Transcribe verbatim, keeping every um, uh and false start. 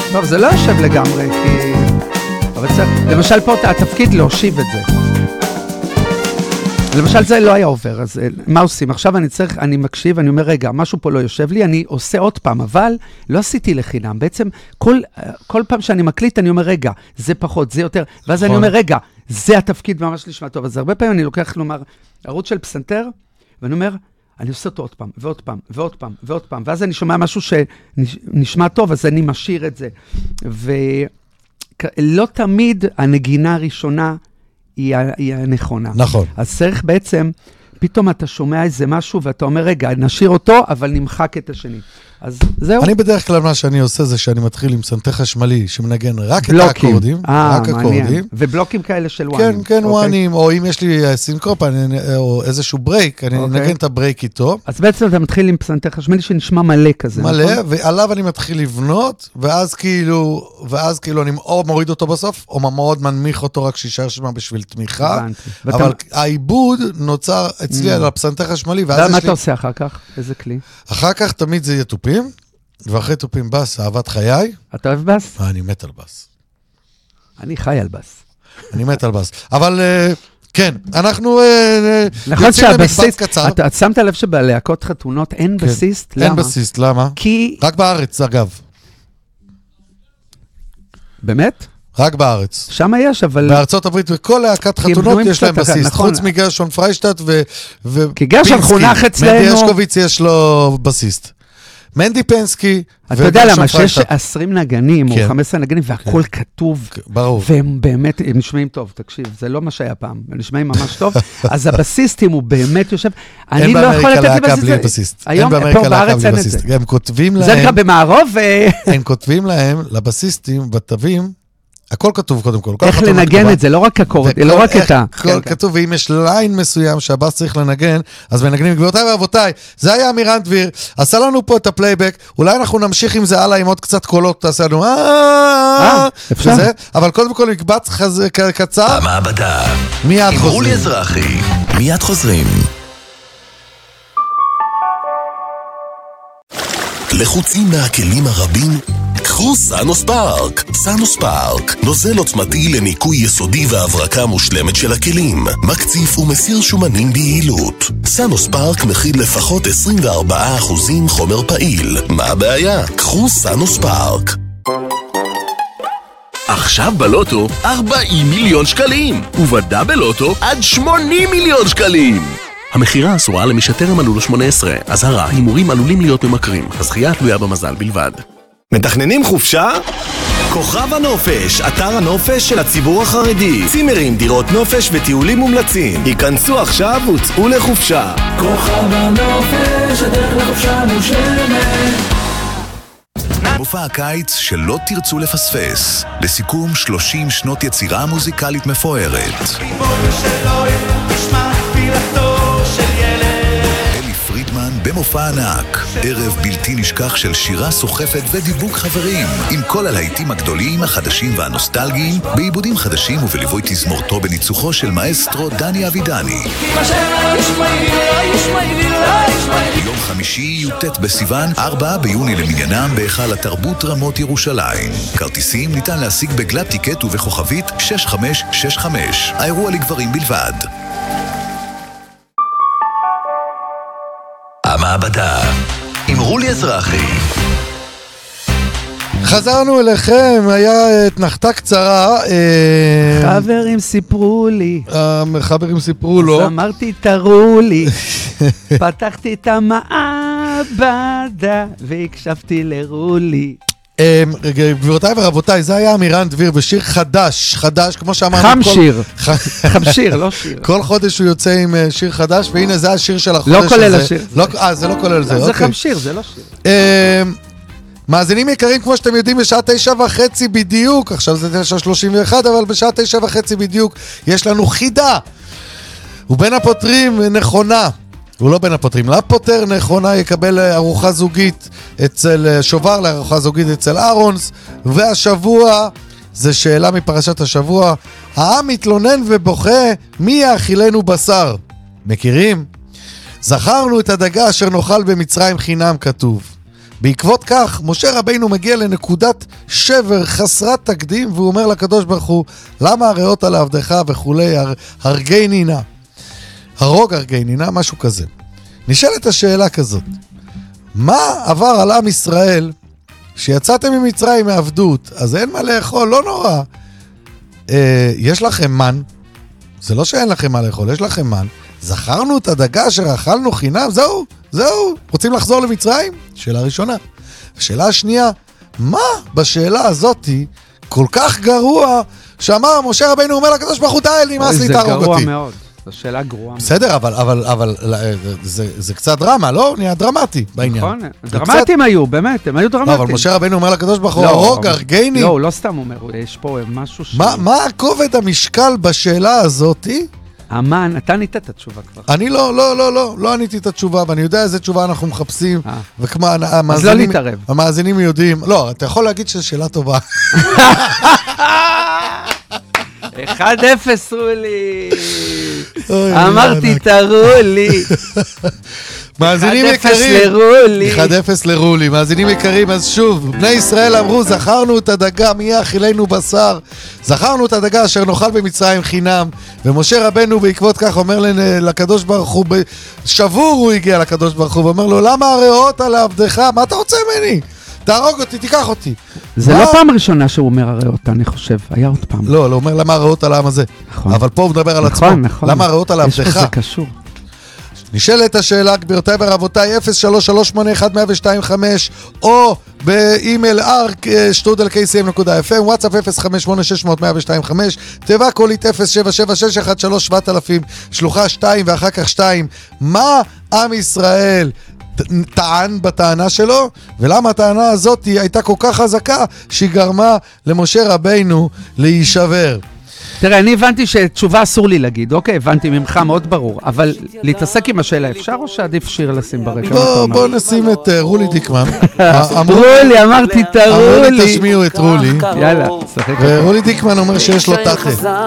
טוב, זה לא יושב לגמרי, כי... אבל צריך... למשל פה התפקיד להושיב את זה. למשל זה לא היה עובר, אז מה עושים? עכשיו אני צריך, אני מקשיב, אני אומר, רגע, משהו פה לא יושב לי, אני עושה עוד פעם, אבל לא עשיתי לחינם. בעצם כל, כל פעם שאני מקליט, אני אומר, רגע, זה פחות, זה יותר, ואז אני אומר, רגע, זה התפקיד ממש לשמע טוב. אז הרבה פעמים אני לוקח, כלומר, ערוץ של פסנתר, ואני אומר, אני עושה אותו עוד פעם, ועוד פעם, ועוד פעם, ועוד פעם, ואז אני שומע משהו שנשמע טוב, אז אני משאיר את זה. ולא תמיד הנגינה הראשונה היא, היא הנכונה. נכון. אז צריך בעצם, פתאום אתה שומע איזה משהו, ואתה אומר, רגע, נשאיר אותו, אבל נמחק את השני. אז זהו. אני בדרך כלל מה שאני עושה זה שאני מתחיל עם סנטר חשמלי שמנגן רק את האקורדים, רק אקורדים. ובלוקים כאלה של וואנים. כן, כן, וואנים, או אם יש לי סינקופ או איזשהו ברייק, אני נגן את הברייק איתו. אז בעצם אתה מתחיל עם סנטר חשמלי שנשמע מלא כזה. מלא, ועליו אני מתחיל לבנות, ואז כאילו, ואז כאילו אני או מוריד אותו בסוף, או מאוד מנמיך אותו רק שישאר שמה בשביל תמיכה. אבל העיבוד נוצר אצלי על הפסנתר חשמלי. ומה אתה עושה אחר כך? איזה כלי? אחר כך תמיד זה יהיה תופים, ואחרי תופים בס, אהבת חיי. אתה אוהב בס? אני מת על בס. אני חי על בס. אני מת על בס. אבל כן, אנחנו יוצאים למקבץ קצר. אתה שמת לב שבלהקות חתונות אין בסיסט? אין בסיסט, למה? כי... רק בארץ, אגב. באמת? רק בארץ. שם יש, אבל... בארצות הברית, וכל להקת חתונות יש להם בסיסט. חוץ מגרשון פריישטט ו... כי גרשון חונך אצלנו... מנדי אשקוביץ יש לו בסיסט. מנדי פנסקי... אתה יודע למה, שיש עשרים נגנים, או חמישה עשר נגנים, והכל כתוב. ברור. והם באמת, הם נשמעים טוב, תקשיב, זה לא מה שהיה פעם. הם נשמעים ממש טוב. אז הבסיסטים הוא באמת יושב... אין באמריקה להקה בלי בסיסט. אין באמריקה להקה בלי בסיסט. הם כותבים להם... זה גם במערוב... הם כותבים להם, לבסיסטים, בתווים, הכל כתוב קודם כל. איך לנגן את זה, לא רק אקורד, לא רק את ה... הכל כתוב, ואם יש ליין מסוים שהבאס צריך לנגן, אז מנגנים. גבירותיי ואבותיי, זה היה אמירן דביר, עשה לנו פה את הפלייבק, אולי אנחנו נמשיך עם זה הלאה, עם עוד קצת קולות, תעשה לנו אה, אפשר. אבל קודם כל מקבץ קצר. המעבדה. מיד חוזרים. עם רולי אזרחי. מיד חוזרים. לחוצים מהכלים הרבים, קחו סאנוס פארק. סאנוס פארק, נוזל עוצמתי לניקוי יסודי והברקה מושלמת של הכלים, מקציף ומסיר שומנים ביעילות. סאנוס פארק מכיל לפחות עשרים וארבעה אחוז חומר פעיל. מה הבעיה? קחו סאנוס פארק. עכשיו בלוטו ארבעים מיליון שקלים, ובדאבל לוטו עד שמונים מיליון שקלים. המחירה אסורה למי שטרם מלאו לו שמונה עשרה. אזהרה, הימורים עלולים להיות ממכרים. הזכייה תלויה במזל בלבד. מתכננים חופשה? כוכב הנופש, אתר הנופש של הציבור החרדי. צימרים, דירות נופש וטיולים מומלצים. היכנסו עכשיו וצאו לחופשה. כוכב הנופש, הדרך לחופשה מושלמת. מופע הקיץ שלא תרצו לפספס. לסיכום שלושים שנות יצירה מוזיקלית מפוארת. אלי פרידמן במופע ענק. ערב בלתי נשכח של שירה סוחפת ודיבוק חברים. עם כל הלהיטים הגדולים, החדשים והנוסטלגיים, בעיבודים חדשים ובליווי תזמורתו בניצוחו של מאסטרו דני אבידני. יום חמישי, י"ט בסיוון, ארבעה ביוני למניינם בהיכל התרבות רמות ירושלים. כרטיסים ניתן להשיג בגלת טיקט ובכוכבית שש חמש שש חמש. האירוע לגברים בלבד. המעבדה עם רולי אזרחי. חזרנו אליכם, היה תנחתה קצרה. חברים סיפרו לי. חברים סיפרו לו. אז אמרתי תראו לי. פתחתי את המעבדה והקשבתי לרולי. גבירותיי ורבותיי, זה היה אמירן דביר בשיר חדש, חדש, כמו שאמרנו. חם שיר. חם שיר, לא שיר. כל חודש הוא יוצא עם שיר חדש, והנה זה השיר של החודש הזה. לא כולל השיר. אה, זה לא כולל זה, אוקיי. זה חם שיר, זה לא שיר. מאזינים יקרים, כמו שאתם יודעים, בשעה תשע וחצי בדיוק, עכשיו זה תשע שלושים ואחת, אבל בשעה תשע וחצי בדיוק יש לנו חידה. ובין הפותרים נכונה. הוא לא בין הפותרים. לפותר נכונה יקבל ארוחה זוגית אצל שובר, לארוחה זוגית אצל ארונס, והשבוע, זה שאלה מפרשת השבוע, העם מתלונן ובוכה, מי יאכילנו בשר? מכירים? זכרנו את הדגה אשר נאכל במצרים חינם כתוב. בעקבות כך, משה רבינו מגיע לנקודת שבר חסרת תקדים, והוא אומר לקדוש ברוך הוא, למה הריאות על עבדך וכולי, הר, הרגי נינה, הרוג הרגי נינה, משהו כזה. נשאלת השאלה כזאת, מה עבר על עם ישראל, שיצאתם ממצרים מעבדות, אז אין מה לאכול, לא נורא, אה, יש לכם מן, זה לא שאין לכם מה לאכול, יש לכם מן, זכרנו את הדגה אשר אכלנו חינם, זהו, זהו, רוצים לחזור למצרים? שאלה ראשונה. השאלה השנייה, מה בשאלה הזאת כל כך גרוע, שאמר משה רבינו אומר לקדוש ברוך הוא די, נמאס לי תהרוג אותי. זה גרוע מאוד, זו שאלה גרועה. בסדר, אבל, אבל, אבל זה, זה קצת דרמה, לא? נהיה דרמטי בעניין. נכון, דרמטיים היו, באמת, הם היו דרמטיים. לא, אבל משה רבינו אומר לקדוש ברוך הוא, הרוג הרגני. לא, הוא לא סתם אומר, יש פה משהו ש... מה, מה הכובד המשקל בשאלה הזאת? אמן, אתה ענית את התשובה כבר. אני לא, לא, לא, לא, לא עניתי את התשובה, ואני יודע איזה תשובה אנחנו מחפשים, וכמו המאזינים... אז לא להתערב. המאזינים יודעים, לא, אתה יכול להגיד שזו שאלה טובה. אחד אפס רולי. אמרתי, תראו לי. מאזינים יקרים, אחד אפס לרולי, מאזינים יקרים, אז שוב, בני ישראל אמרו, זכרנו את הדגה, מי יאכילנו בשר, זכרנו את הדגה אשר נאכל במצרים חינם, ומשה רבנו בעקבות כך אומר לקדוש ברוך הוא, שבור הוא הגיע לקדוש ברוך הוא, ואומר לו, למה הריאות על עבדך, מה אתה רוצה ממני? תהרוג אותי, תיקח אותי. זה לא פעם ראשונה שהוא אומר הריאות, אני חושב, היה עוד פעם. לא, לא אומר למה הריאות על העם הזה, אבל פה הוא מדבר על עצמו, למה הריאות על עבדך? יש לזה קשור. נשאלת השאלה, גבירותיי ורבותיי, אפס שלוש שלוש שמונה אחת אפס אפס שתיים חמש, או באימייל ארק שטרודל קי סי אם נקודה אף אם, וואטסאפ אפס חמש שמונה שש אפס אפס אפס שתיים חמש, תיבה קולית אפס שבע שבע שש אחת שלוש שבעת אלפים, שלוחה שתיים ואחר כך שתיים. מה עם ישראל טען בטענה שלו, ולמה הטענה הזאת הייתה כל כך חזקה שהיא גרמה למשה רבינו להישבר? תראה, אני הבנתי שתשובה אסור לי להגיד, אוקיי, הבנתי ממך מאוד ברור, אבל להתעסק עם השאלה אפשר או שעדיף שיר לשים ברקע? בוא נשים את רולי דיקמן. רולי, אמרתי את הרולי. אמרו לי תשמיעו את רולי. יאללה, שחק. ורולי דיקמן אומר שיש לו תחת.